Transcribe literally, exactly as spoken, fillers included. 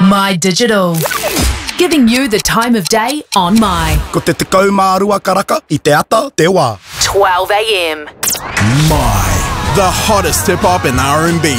My Digital. Giving you the time of day on My. Ko te tekau mā rua karaka I te ata te wā. twelve a m. My, the hottest hip-hop and R and B.